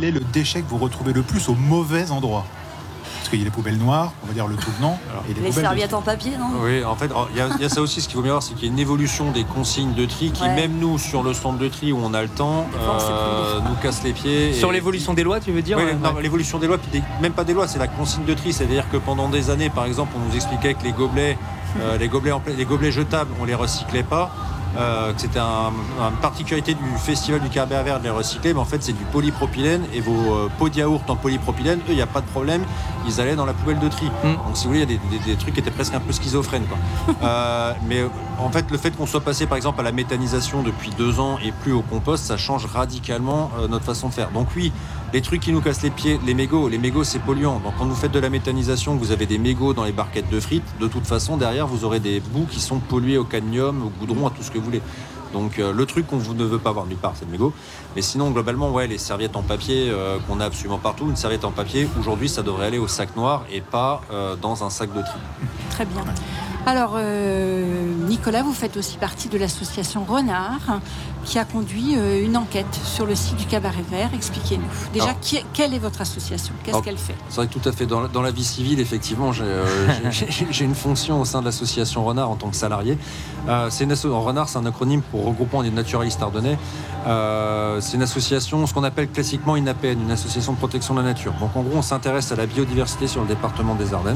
quel est le déchet que vous retrouvez le plus au mauvais endroit? Parce qu'il y a les poubelles noires, on va dire le tout venant, et les serviettes en papier, non? Oui, en fait, il y a ça aussi. Ce qu'il faut bien voir, c'est qu'il y a une évolution des consignes de tri qui, même nous, sur le centre de tri où on a le temps, nous casse les pieds. Sur l'évolution des lois, tu veux dire? Oui, non, l'évolution des lois, puis même pas des lois, c'est la consigne de tri. C'est-à-dire que pendant des années, par exemple, on nous expliquait que les gobelets jetables, on les recyclait pas. Que c'était une particularité du festival du Cabaret Vert de les recycler, mais en fait c'est du polypropylène, et vos pots de yaourt en polypropylène, eux, il n'y a pas de problème, ils allaient dans la poubelle de tri. Donc si vous voulez, il y a des trucs qui étaient presque un peu schizophrènes, quoi. Mais en fait, le fait qu'on soit passé par exemple à la méthanisation depuis 2 ans et plus au compost, ça change radicalement notre façon de faire. Donc oui, les trucs qui nous cassent les pieds, les mégots c'est polluant. Donc quand vous faites de la méthanisation, que vous avez des mégots dans les barquettes de frites, de toute façon derrière vous aurez des bouts qui sont pollués au cadmium, au goudron, à tout ce que vous voulez. Donc le truc qu'on ne veut pas avoir nulle part, c'est le mégot. Mais sinon globalement, les serviettes en papier qu'on a absolument partout, une serviette en papier, aujourd'hui ça devrait aller au sac noir et pas dans un sac de tri. Très bien. Alors, Nicolas, vous faites aussi partie de l'association Renard qui a conduit une enquête sur le site du Cabaret Vert. Expliquez-nous. Déjà, quelle est votre association? Qu'est-ce qu'elle fait? C'est vrai que tout à fait. Dans la vie civile, effectivement, j'ai une fonction au sein de l'association Renard en tant que salarié. Renard, c'est un acronyme pour Regroupement des naturalistes ardennais. C'est une association, ce qu'on appelle classiquement une APN, une association de protection de la nature. Donc, en gros, on s'intéresse à la biodiversité sur le département des Ardennes.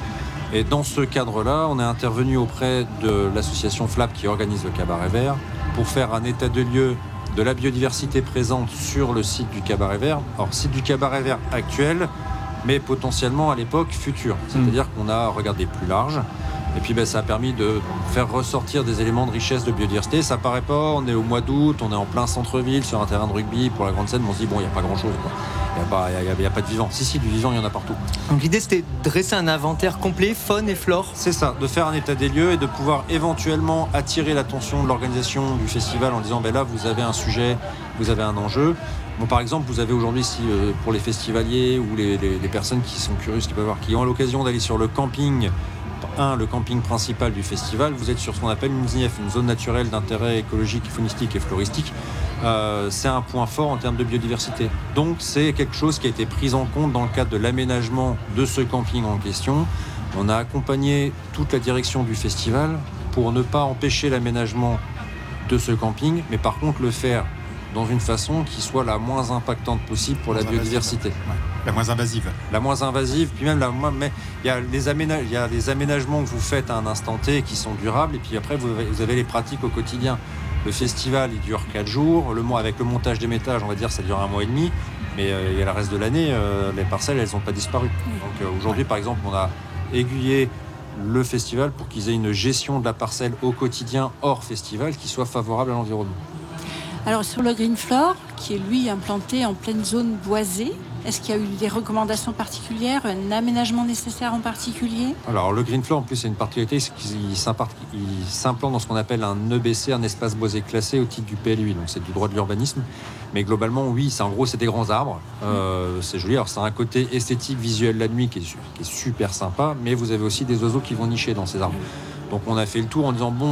Et dans ce cadre-là, on est intervenu auprès de l'association FLAP qui organise le Cabaret Vert pour faire un état de lieu de la biodiversité présente sur le site du Cabaret Vert. Alors, site du Cabaret Vert actuel, mais potentiellement à l'époque future. C'est-à-dire qu'on a regardé plus large. Et puis ça a permis de faire ressortir des éléments de richesse de biodiversité. Ça paraît pas, on est au mois d'août, on est en plein centre-ville sur un terrain de rugby pour la grande scène, mais on se dit il n'y a pas grand-chose, quoi. Il n'y a pas de vivant. Si, du vivant, il y en a partout. Donc l'idée, c'était de dresser un inventaire complet, faune et flore. C'est ça, de faire un état des lieux et de pouvoir éventuellement attirer l'attention de l'organisation du festival en disant là, vous avez un sujet, vous avez un enjeu. Bon, par exemple, vous avez aujourd'hui, pour les festivaliers ou les personnes qui sont curieuses, qui ont l'occasion d'aller sur le camping, le camping principal du festival, vous êtes sur ce qu'on appelle une ZNIF, une zone naturelle d'intérêt écologique, faunistique et floristique. C'est un point fort en termes de biodiversité. Donc c'est quelque chose qui a été pris en compte dans le cadre de l'aménagement de ce camping en question. On a accompagné toute la direction du festival pour ne pas empêcher l'aménagement de ce camping, mais par contre le faire dans une façon qui soit la moins impactante possible pour la biodiversité. La moins invasive. La moins invasive, puis même mais il y a les aménagements que vous faites à un instant T qui sont durables, et puis après vous avez les pratiques au quotidien. Le festival, il dure 4 jours. Le mois, avec le montage des métages, on va dire, ça dure 1 mois et demi. Mais il y a le reste de l'année, les parcelles, elles n'ont pas disparu. Donc aujourd'hui, par exemple, on a aiguillé le festival pour qu'ils aient une gestion de la parcelle au quotidien hors festival qui soit favorable à l'environnement. Alors sur le Green Floor, qui est lui implanté en pleine zone boisée, est-ce qu'il y a eu des recommandations particulières, un aménagement nécessaire en particulier? Alors le Green Floor, en plus, c'est une particularité, c'est qu'il s'implante dans ce qu'on appelle un EBC, un espace boisé classé au titre du PLUI, donc c'est du droit de l'urbanisme. Mais globalement, oui, en gros, c'est des grands arbres. C'est joli. Alors, c'est un côté esthétique, visuel la nuit qui est super sympa, mais vous avez aussi des oiseaux qui vont nicher dans ces arbres. Donc, on a fait le tour en disant,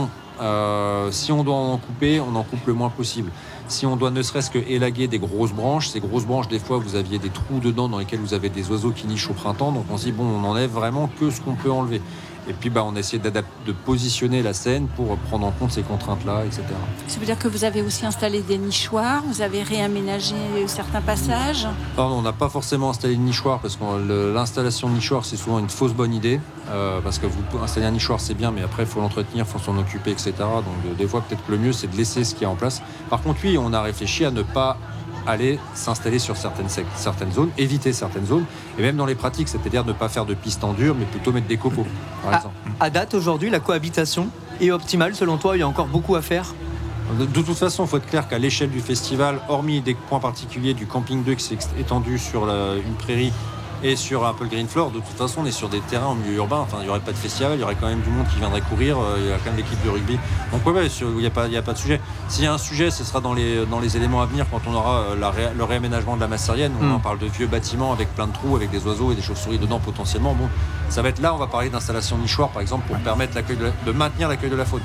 si on doit en couper, on en coupe le moins possible. Si on doit ne serait-ce que élaguer des grosses branches, ces grosses branches, des fois, vous aviez des trous dedans dans lesquels vous avez des oiseaux qui nichent au printemps. Donc, on se dit, on enlève vraiment que ce qu'on peut enlever. Et puis, on a essayé de positionner la scène pour prendre en compte ces contraintes-là, etc. Ça veut dire que vous avez aussi installé des nichoirs, vous avez réaménagé certains passages? Non, on n'a pas forcément installé de nichoir, parce que l'installation de nichoir, c'est souvent une fausse bonne idée. Parce que vous pouvez installer un nichoir, c'est bien, mais après, il faut l'entretenir, il faut s'en occuper, etc. Donc, des fois, peut-être que le mieux, c'est de laisser ce qui est en place. Par contre, oui, on a réfléchi à ne pas aller s'installer sur certaines zones, éviter certaines zones, et même dans les pratiques, c'est-à-dire ne pas faire de pistes en dur, mais plutôt mettre des copeaux, par exemple. À date, aujourd'hui, la cohabitation est optimale, selon toi? Il y a encore beaucoup à faire? De toute façon, il faut être clair qu'à l'échelle du festival, hormis des points particuliers du camping 2 qui s'est étendu sur une prairie et sur un peu le Green Floor, de toute façon, on est sur des terrains en milieu urbain. Enfin, il n'y aurait pas de festival, il y aurait quand même du monde qui viendrait courir. Il y a quand même l'équipe de rugby. Donc, il n'y a pas de sujet. S'il y a un sujet, ce sera dans les éléments à venir quand on aura le réaménagement de la Massarienne. On parle de vieux bâtiments avec plein de trous, avec des oiseaux et des chauves-souris dedans potentiellement. Ça va être là, on va parler d'installation nichoir, par exemple, pour permettre de maintenir l'accueil de la faune.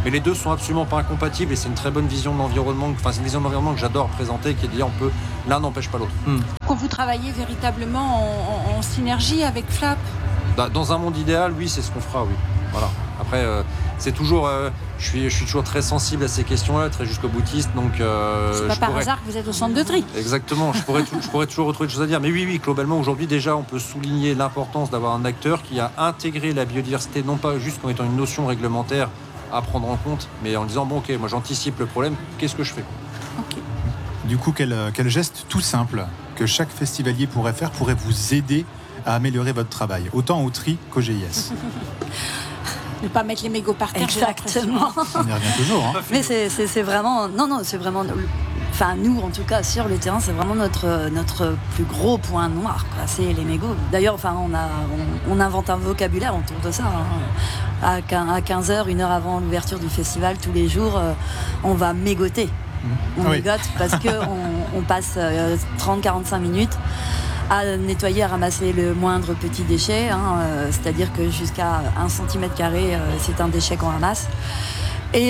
Mais les deux sont absolument pas incompatibles et c'est une très bonne vision de l'environnement. Enfin, c'est une vision de l'environnement que j'adore présenter, qui est de dire l'un n'empêche pas l'autre. Quand vous travaillez véritablement en synergie avec Flap. Dans un monde idéal, oui, c'est ce qu'on fera, oui. Voilà. Après, c'est toujours, je suis toujours très sensible à ces questions-là, très jusqu'au boutiste, donc. C'est pas par hasard que vous êtes au centre de tri. Exactement. Je pourrais toujours retrouver des choses à dire, mais oui, globalement, aujourd'hui déjà, on peut souligner l'importance d'avoir un acteur qui a intégré la biodiversité, non pas juste comme étant une notion réglementaire à prendre en compte, mais en disant bon, ok, moi j'anticipe le problème, qu'est-ce que je fais ? Okay. Du coup, quel geste tout simple que chaque festivalier pourrait faire pourrait vous aider à améliorer votre travail, autant au tri qu'au GIS? Ne pas mettre les mégots par terre. Exactement. On y revient toujours. Hein. Mais c'est vraiment... Non, c'est vraiment... Enfin, nous, en tout cas, sur le terrain, c'est vraiment notre plus gros point noir, quoi. C'est les mégots. D'ailleurs, enfin, on invente un vocabulaire autour de ça. Hein. À 15h, 1 heure avant l'ouverture du festival, tous les jours, on va mégoter. On mégote parce qu'on passe 30-45 minutes à nettoyer, à ramasser le moindre petit déchet, hein, c'est-à-dire que jusqu'à 1 cm², c'est un déchet qu'on ramasse. Et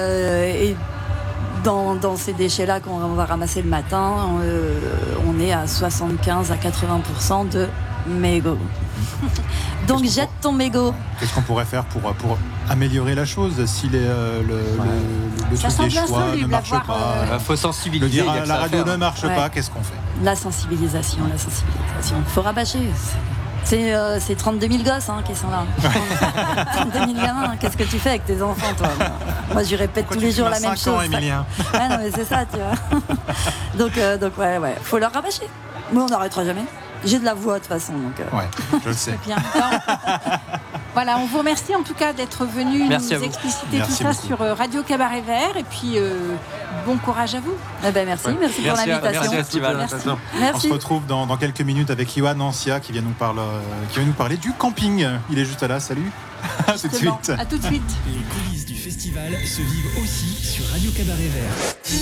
dans ces déchets-là qu'on va ramasser le matin, on est à 75 à 80% de mégots. Donc jette ton mégot. Qu'est-ce qu'on pourrait faire pour améliorer la chose si le truc des choix ne marche pas? Faut sensibiliser. La radio ne marche pas, qu'est-ce qu'on fait? La sensibilisation. Il faut rabâcher. C'est 32 000 gosses qui sont là. 32 000 gamins. Qu'est-ce que tu fais avec tes enfants, toi? Moi, je répète tous les jours la même chose. Emilien. Ah non, mais c'est ça, tu vois. donc ouais. Faut leur rabâcher. Mais on n'arrêtera jamais. J'ai de la voix de toute façon. Donc, Ouais, je le sais. Bien. Voilà, on vous remercie en tout cas d'être venu nous expliciter tout ça beaucoup. sur Radio Cabaret Vert. Et puis, bon courage à vous. Eh ben, merci pour l'invitation. On se retrouve dans quelques minutes avec Yoann Ancia qui va nous parler du camping. Il est juste là, salut. À tout de suite. À tout de suite. Les coulisses du festival se vivent aussi sur Radio Cabaret Vert.